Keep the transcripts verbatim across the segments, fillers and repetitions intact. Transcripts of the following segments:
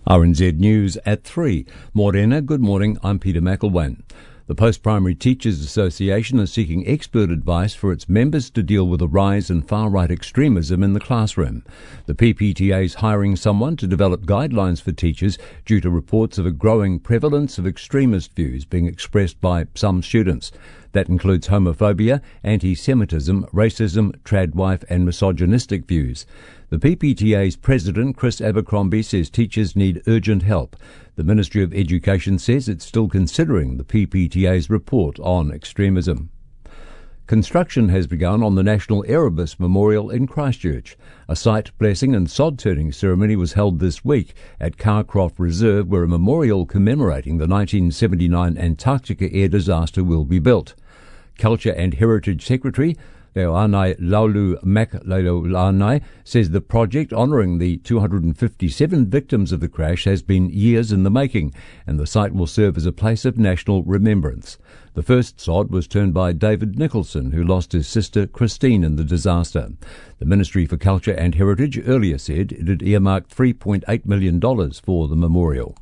R N Z News at three. Morena, good morning, I'm Peter McElwain. The Post-Primary Teachers Association is seeking expert advice for its members to deal with a rise in far-right extremism in the classroom. The P P T A is hiring someone to develop guidelines for teachers due to reports of a growing prevalence of extremist views being expressed by some students. That includes homophobia, anti-Semitism, racism, tradwife and misogynistic views. The P P T A's president, Chris Abercrombie, says teachers need urgent help. The Ministry of Education says it's still considering the P P T A's report on extremism. Construction has begun on the National Erebus Memorial in Christchurch. A site blessing and sod-turning ceremony was held this week at Carcroft Reserve, where a memorial commemorating the nineteen seventy-nine Antarctica air disaster will be built. Culture and Heritage Secretary Leoanai Laulu Makleolani says the project honouring the two hundred fifty-seven victims of the crash has been years in the making, and the site will serve as a place of national remembrance. The first sod was turned by David Nicholson, who lost his sister Christine in the disaster. The Ministry for Culture and Heritage earlier said it had earmarked three point eight million dollars for the memorial.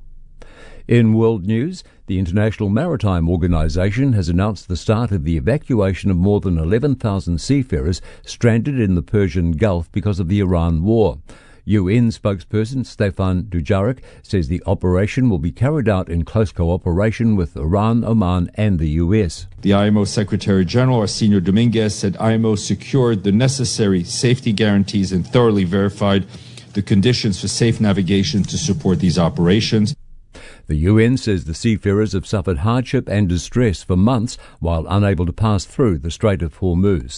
In world news, the International Maritime Organization has announced the start of the evacuation of more than eleven thousand seafarers stranded in the Persian Gulf because of the Iran war. U N spokesperson Stefan Dujarric says the operation will be carried out in close cooperation with Iran, Oman and the U S. The I M O Secretary General, Arsenio Dominguez, said I M O secured the necessary safety guarantees and thoroughly verified the conditions for safe navigation to support these operations. The U N says the seafarers have suffered hardship and distress for months while unable to pass through the Strait of Hormuz.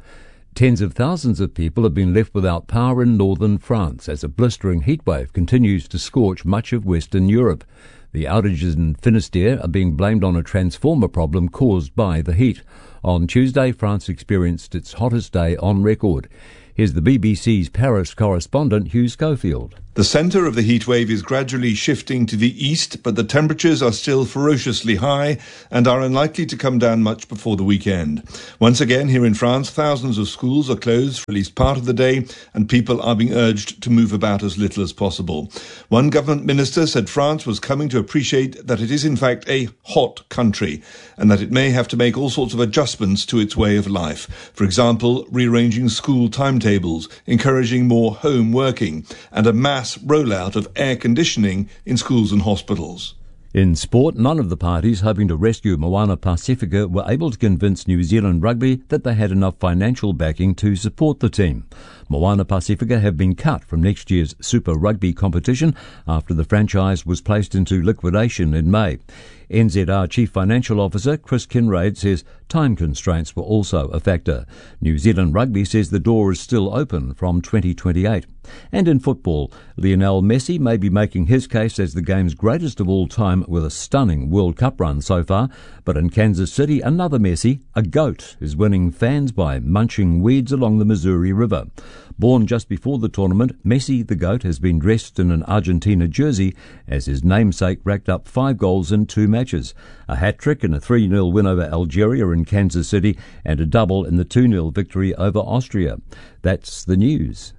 Tens of thousands of people have been left without power in northern France as a blistering heatwave continues to scorch much of Western Europe. The outages in Finistère are being blamed on a transformer problem caused by the heat. On Tuesday, France experienced its hottest day on record. Here's the B B C's Paris correspondent Hugh Schofield. The centre of the heatwave is gradually shifting to the east, but the temperatures are still ferociously high and are unlikely to come down much before the weekend. Once again, here in France, thousands of schools are closed for at least part of the day, and people are being urged to move about as little as possible. One government minister said France was coming to appreciate that it is in fact a hot country, and that it may have to make all sorts of adjustments to its way of life. For example, rearranging school timetables, encouraging more home working, and a mass rollout of air conditioning in schools and hospitals. In sport, none of the parties hoping to rescue Moana Pasifika were able to convince New Zealand Rugby that they had enough financial backing to support the team. Moana Pasifika have been cut from next year's Super Rugby competition after the franchise was placed into liquidation in May. N Z R Chief Financial Officer Chris Kinraid says time constraints were also a factor. New Zealand Rugby says the door is still open from twenty twenty-eight. And in football, Lionel Messi may be making his case as the game's greatest of all time with a stunning World Cup run so far. But in Kansas City, another Messi, a goat, is winning fans by munching weeds along the Missouri River. Born just before the tournament, Messi the goat has been dressed in an Argentina jersey as his namesake racked up five goals in two matches. A hat-trick in a three nil win over Algeria in Kansas City and a double in the two nil victory over Austria. That's the news.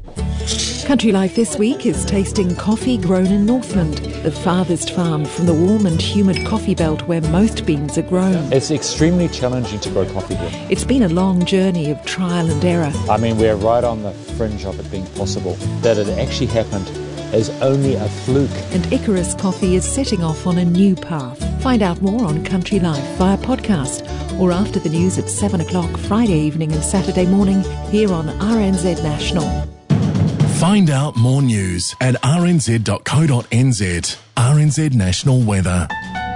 Country Life this week is tasting coffee grown in Northland, the farthest farm from the warm and humid coffee belt where most beans are grown. It's extremely challenging to grow coffee here. It's been a long journey of trial and error. I mean, we're right on the fringe of it being possible. That it actually happened is only a fluke. And Icarus Coffee is setting off on a new path. Find out more on Country Life via podcast or after the news at seven o'clock Friday evening and Saturday morning here on R N Z National. Find out more news at r n z dot co dot n z. R N Z National Weather.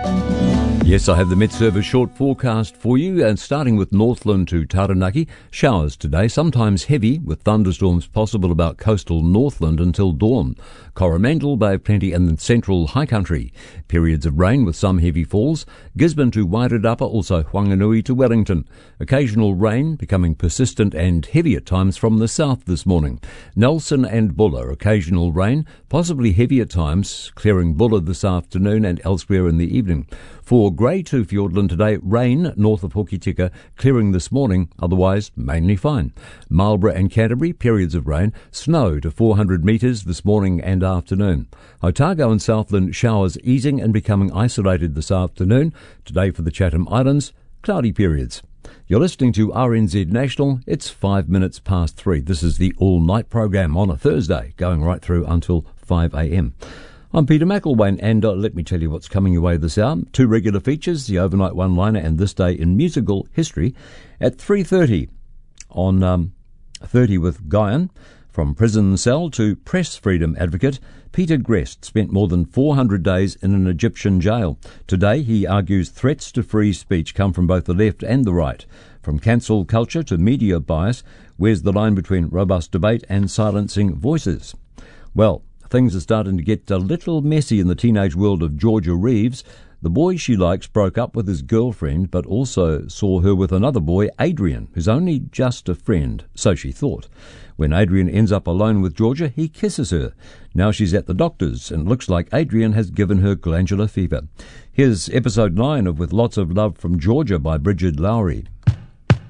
Yes, I have the Met Service short forecast for you, and starting with Northland to Taranaki. Showers today, sometimes heavy, with thunderstorms possible about coastal Northland until dawn. Coromandel, Bay of Plenty and the central high country. Periods of rain with some heavy falls. Gisborne to Wairarapa, also Whanganui to Wellington. Occasional rain, becoming persistent and heavy at times from the south this morning. Nelson and Buller, occasional rain, possibly heavy at times, clearing Buller this afternoon and elsewhere in the evening. For grey to Fiordland today, rain north of Hokitika, clearing this morning, otherwise mainly fine. Marlborough and Canterbury, periods of rain, snow to four hundred metres this morning and afternoon. Otago and Southland, showers easing and becoming isolated this afternoon. Today for the Chatham Islands, cloudy periods. You're listening to R N Z National. It's five minutes past three. This is the all-night program on a Thursday, going right through until five a.m. I'm Peter McElwain, and uh, let me tell you what's coming your way this hour. Two regular features, the overnight one-liner and This Day in Musical History at three thirty on um, thirty with Guyan. From prison cell to press freedom advocate, Peter Grest spent more than four hundred days in an Egyptian jail. Today, he argues threats to free speech come from both the left and the right. From cancel culture to media bias, where's the line between robust debate and silencing voices? Well, things are starting to get a little messy in the teenage world of Georgia Reeves. The boy she likes broke up with his girlfriend, but also saw her with another boy, Adrian, who's only just a friend, so she thought. When Adrian ends up alone with Georgia, he kisses her. Now she's at the doctor's, and looks like Adrian has given her glandular fever. Here's episode nine of With Lots of Love from Georgia by Bridget Lowry.